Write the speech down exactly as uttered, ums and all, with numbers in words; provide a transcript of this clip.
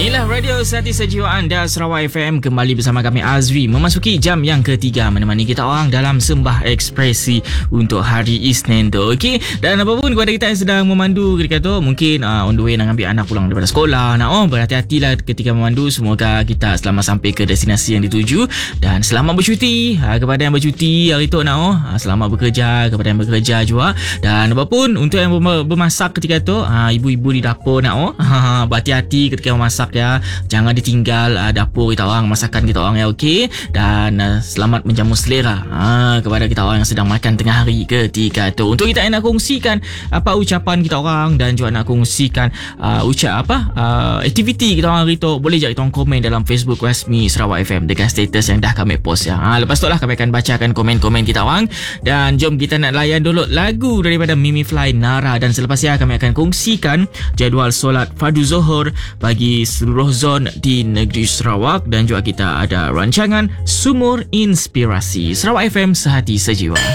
Inilah Radio Sehati Sejiwa anda Sarawak F M, kembali bersama kami Azri memasuki jam yang ketiga menemani kita orang dalam Sembah Ekspresi untuk hari Isnin tu. Okey, dan apapun kepada kita yang sedang memandu ketika tu, mungkin uh, on the way nak ambil anak pulang daripada sekolah, nak oh berhati-hatilah ketika memandu. Semoga kita selamat sampai ke destinasi yang dituju, dan selamat bercuti uh, kepada yang bercuti hari tu, nak oh uh, selamat bekerja kepada yang bekerja juga. Dan apapun untuk yang bermasak ketika tu, uh, ibu-ibu di dapur, nak oh uh, berhati-hati ketika memasak ya, jangan ditinggal uh, dapur kita orang, masakan kita orang ya. Okey, dan uh, selamat menjamu selera uh, kepada kita orang yang sedang makan tengah hari ketika tu. Untuk kita yang nak kongsikan apa ucapan kita orang dan juga nak kongsikan uh, ucap apa uh, aktiviti kita orang hari tu, boleh je kita orang komen dalam Facebook rasmi Sarawak F M dengan status yang dah kami post ya. Uh, lepas tu lah kami akan bacakan komen-komen kita orang, dan jom kita nak layan dulu lagu daripada Mimi Fly Nara, dan selepas ya kami akan kongsikan jadual solat fardu zuhur bagi seluruh zon di negeri Sarawak, dan juga kita ada rancangan Sumur Inspirasi. Sarawak F M, sehati sejiwa.